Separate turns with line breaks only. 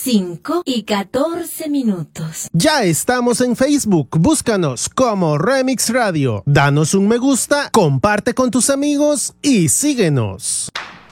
5:14.
Ya estamos en Facebook, búscanos como Remix Radio. Danos un me gusta, comparte con tus amigos y síguenos.